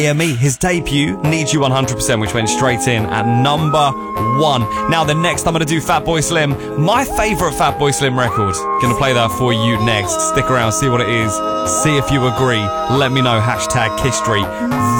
Me, his debut, Need You 100%, which went straight in at number 1. Now, the next I'm going to do Fatboy Slim, my favourite Fatboy Slim record. Going to play that for you next. Stick around, see what it is, see if you agree. Let me know, #KissStreet.